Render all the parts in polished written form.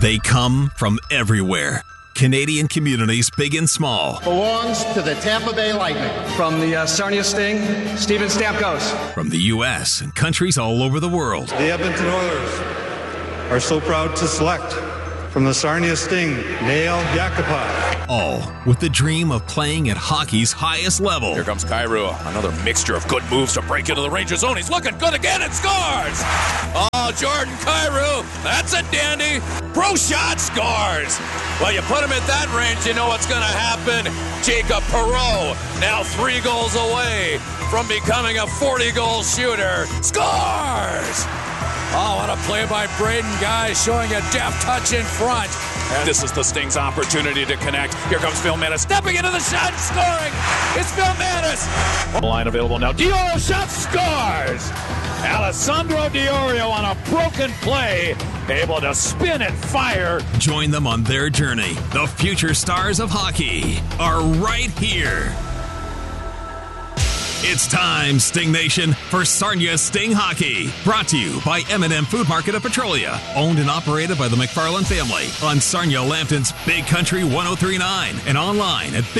They come from everywhere. Canadian communities big and small. Belongs to the Tampa Bay Lightning. From the Sarnia Sting, Steven Stamkos. From the U.S. and countries all over the world. The Edmonton Oilers are so proud to select from the Sarnia Sting, Nail Yakupov. All with the dream of playing at hockey's highest level. Here comes Kyrou. Another mixture of good moves to break into the Rangers' zone. He's looking good again and scores! Oh, Jordan Kyrou, that's a dandy. Pro shot scores. Well, you put him at that range, you know what's going to happen. Jacob Perreault, now 3 goals away from becoming a 40-goal shooter. Scores! Oh, what a play by Braden Guy, showing a deft touch in front. And this is the Sting's opportunity to connect. Here comes Phil Manis, stepping into the shot, scoring. It's Phil Manis. Line available now. Diorio shot, scores. Alessandro Diorio on a broken play, able to spin and fire. Join them on their journey. The future stars of hockey are right here. It's time, Sting Nation, for Sarnia Sting Hockey. Brought to you by M&M Food Market of Petrolia. Owned and operated by the McFarland family. On Sarnia Lambton's Big Country 1039. And online at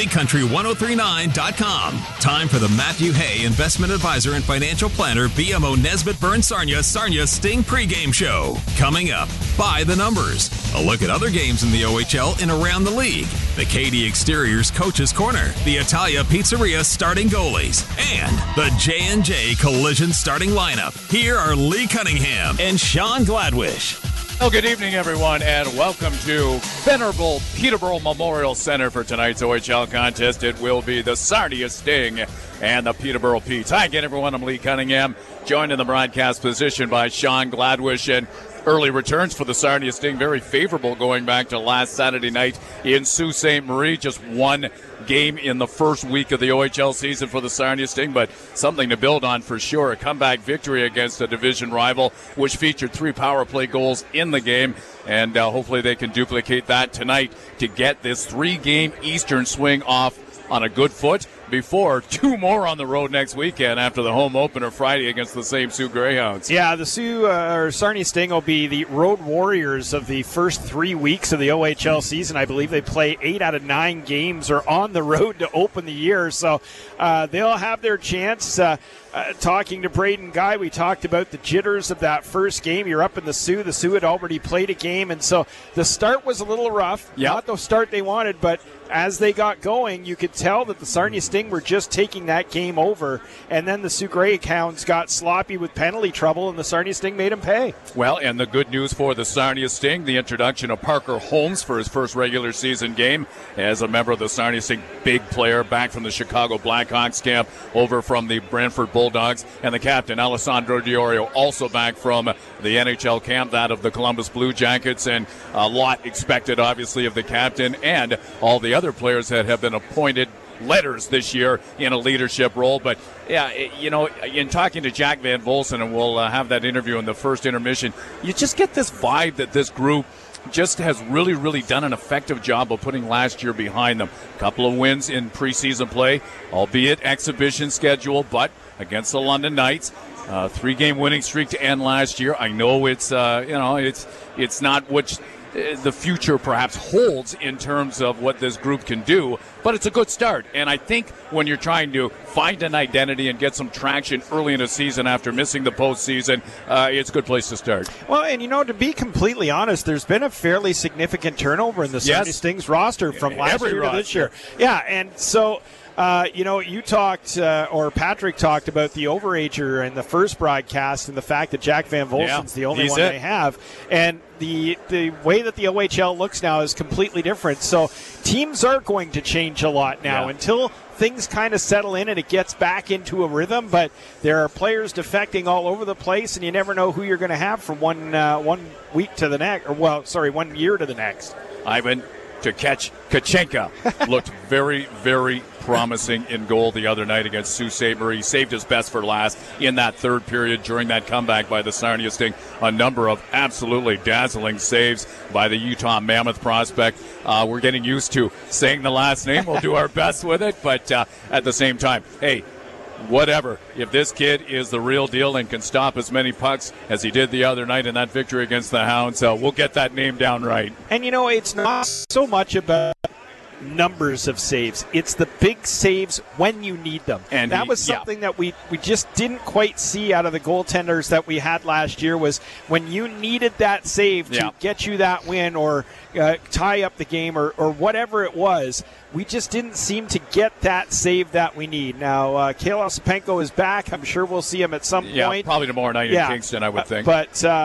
BigCountry1039.com. Time for the Matthew Hay Investment Advisor and Financial Planner BMO Nesbitt Burns Sarnia Sting pregame show. Coming up, by the numbers. A look at other games in the OHL and around the league. The KD Exteriors Coach's Corner. The Italia Pizzeria starting goalies. And the J&J Collision starting lineup. Here are Lee Cunningham and Sean Gladwish. Well, good evening, everyone, and welcome to venerable Peterborough Memorial Center for tonight's OHL contest. It will be the Sarnia Sting and the Peterborough Petes. Hi again, everyone. I'm Lee Cunningham, joined in the broadcast position by Sean Gladwish. And early returns for the Sarnia Sting, very favorable going back to last Saturday night in Sault Ste. Marie. Just one game in the first week of the OHL season for the Sarnia Sting, but something to build on for sure. A comeback victory against a division rival, which featured 3 power play goals in the game, and hopefully they can duplicate that tonight to get this 3-game Eastern swing off on a good foot before 2 more on the road next weekend after the home opener Friday against the same Sioux Greyhounds. Yeah, the Sarnia Sting will be the road warriors of the first 3 weeks of the OHL season. I believe they play 8 out of 9 games or on the road to open the year, so they'll have their chance. Talking to Braden Guy, we talked about the jitters of that first game. You're up in the Sioux. The Sioux had already played a game, and so the start was a little rough. Yep. Not the start they wanted, but as they got going, you could tell that the Sarnia Sting were just taking that game over, and then the Sioux Greyhounds got sloppy with penalty trouble, and the Sarnia Sting made them pay. Well, and the good news for the Sarnia Sting, the introduction of Parker Holmes for his first regular season game as a member of the Sarnia Sting, big player, back from the Chicago Blackhawks camp, over from the Brantford Bulldogs, and the captain, Alessandro Diorio, also back from the NHL camp, that of the Columbus Blue Jackets, and a lot expected, obviously, of the captain and all the other players that have been appointed letters this year in a leadership role. But yeah, you know, in talking to Jack Van Volsen, and we'll have that interview in the first intermission, you just get this vibe that this group just has really done an effective job of putting last year behind them. A couple of wins in preseason play, albeit exhibition schedule, but against the London Knights. 3-game winning streak to end last year. I know it's it's not what the future perhaps holds in terms of what this group can do, but it's a good start. And I think when you're trying to find an identity and get some traction early in a season after missing the postseason, it's a good place to start. Well, and you know, to be completely honest, there's been a fairly significant turnover in the Sarnia Sting's roster from last year to this year. Yeah, and so you talked, or Patrick talked about the overager in the first broadcast and the fact that Jack Van Volsen's the only one they have. And the way that the OHL looks now is completely different. So teams are going to change a lot now until things kind of settle in and it gets back into a rhythm. But there are players defecting all over the place, and you never know who you're going to have from one week to the next, 1 year to the next. Ivan Tkachuk looked very, very promising in goal the other night against Sault Ste. Marie. He saved his best for last in that third period during that comeback by the Sarnia Sting. A number of absolutely dazzling saves by the Utah Mammoth prospect. We're getting used to saying the last name. We'll do our best with it, but at the same time, hey, whatever. If this kid is the real deal and can stop as many pucks as he did the other night in that victory against the Hounds, we'll get that name down right. And, it's not so much about numbers of saves. It's the big saves when you need them. And that was something that we just didn't quite see out of the goaltenders that we had last year, was when you needed that save to get you that win or tie up the game or whatever it was, we just didn't seem to get that save that we need. Now, Kale Ostapenko is back. I'm sure we'll see him at some point. Yeah, probably tomorrow night in Kingston, I would think. But